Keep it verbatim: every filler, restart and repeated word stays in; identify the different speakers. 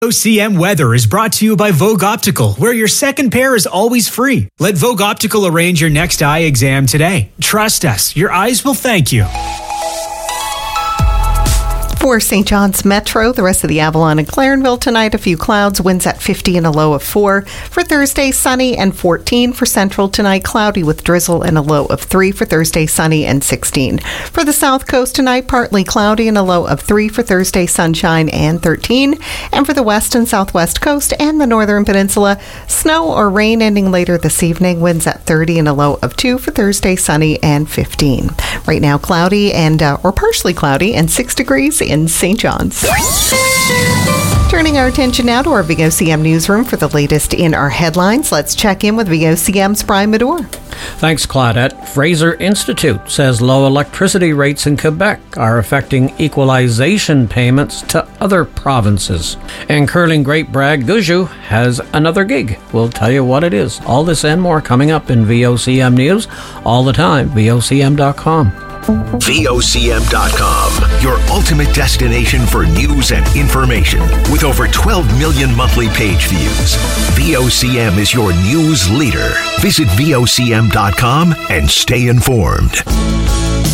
Speaker 1: O C M weather is brought to you by Vogue Optical, where your second pair is always free. Let Vogue Optical arrange your next eye exam today. Trust us, your eyes will thank you.
Speaker 2: For Saint John's Metro, the rest of the Avalon and Clarenville tonight, a few clouds, winds at fifty and a low of four. For Thursday, sunny and fourteen. For Central tonight, cloudy with drizzle and a low of three. For Thursday, sunny and sixteen. For the South Coast tonight, partly cloudy and a low of three. For Thursday, sunshine and thirteen. And for the West and Southwest Coast and the Northern Peninsula, snow or rain ending later this evening, winds at thirty and a low of two. For Thursday, sunny and fifteen. Right now, cloudy and uh, or partially cloudy and six degrees in Saint John's. Turning our attention now to our V O C M newsroom for the latest in our headlines. Let's check in with V O C M's Brian Medore.
Speaker 3: Thanks, Claudette. Fraser Institute says low electricity rates in Quebec are affecting equalization payments to other provinces. And curling great Brad Gujou has another gig. We'll tell you what it is. All this and more coming up in V O C M News all the time. V O C M dot com.
Speaker 4: V O C M dot com, your ultimate destination for news and information. With over twelve million monthly page views, V O C M is your news leader. Visit V O C M dot com and stay informed.